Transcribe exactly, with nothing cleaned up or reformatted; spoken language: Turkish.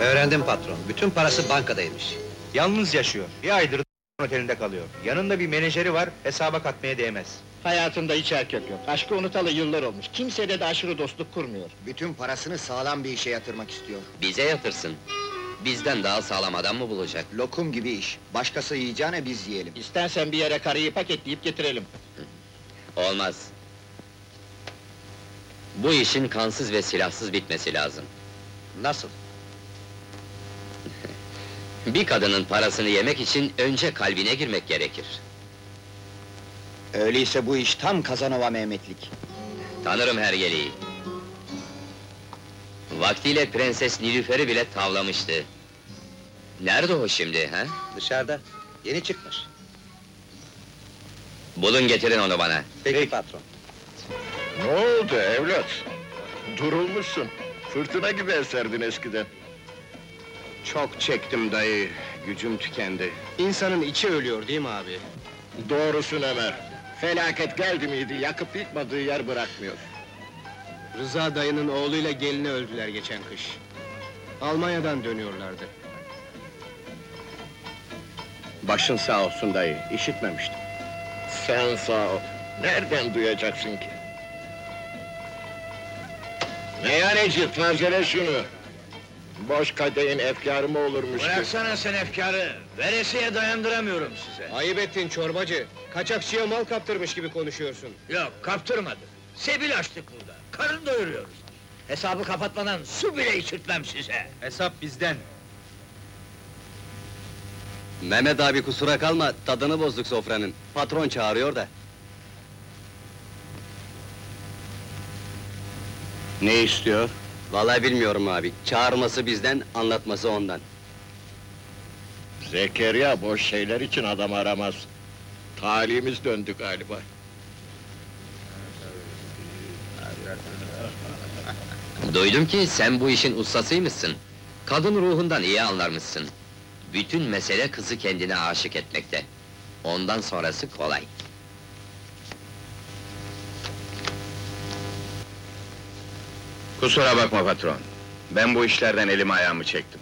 Öğrendim patron, bütün parası bankadaymış. Yalnız yaşıyor, bir aydır otelinde kalıyor. Yanında bir menajeri var, hesaba katmaya değmez. Hayatında hiç erkek yok. Aşkı unutalı yıllar olmuş. Kimseyle de aşırı dostluk kurmuyor. Bütün parasını sağlam bir işe yatırmak istiyor. Bize yatırsın. Bizden daha sağlam adam mı bulacak? Lokum gibi iş. Başkası yiyeceğine biz yiyelim. İstersen bir yere karıyı paketleyip getirelim. Olmaz. Bu işin kansız ve silahsız bitmesi lazım. Nasıl? Bir kadının parasını yemek için önce kalbine girmek gerekir. Öyleyse bu iş tam Kazanova Mehmetlik. Tanırım hergeleyi. Vaktiyle Prenses Nilüfer'i bile tavlamıştı. Nerede o şimdi, ha? Dışarıda, yeni çıkmış. Bulun getirin onu bana. Peki patron. Ne oldu evlat? Durulmuşsun. Fırtına gibi eserdin eskiden. Çok çektim dayı, gücüm tükendi. İnsanın içi ölüyor değil mi abi? Doğrusun Ömer. Felaket geldi miydi, yakıp yıkmadığı yer bırakmıyor. Rıza dayının oğluyla gelini öldüler geçen kış. Almanya'dan dönüyorlardı. Başın sağ olsun dayı, işitmemiştim. Sen sağ ol. Nereden duyacaksın ki? Meyhaneci, tazele şunu! Boş kadehin efkarı mı olurmuş ki? Bıraksana sen efkarı! Veresiye dayandıramıyorum size! Ayıp ettin çorbacı, kaçakçıya mal kaptırmış gibi konuşuyorsun. Yok, kaptırmadım. Sebil açtık burada, karın doyuruyoruz. Hesabı kapatmadan su bile içirtmem size! Hesap bizden. Mehmet abi kusura kalma, tadını bozduk sofranın. Patron çağırıyor da. Ne istiyor? Vallahi bilmiyorum abi, çağırması bizden, anlatması ondan. Zekeriya boş şeyler için adam aramaz. Talihimiz döndü galiba. Duydum ki sen bu işin ustasıymışsın. Kadın ruhundan iyi anlarmışsın. Bütün mesele kızı kendine aşık etmekte. Ondan sonrası kolay. Kusura bakma patron. Ben bu işlerden elimi ayağımı çektim.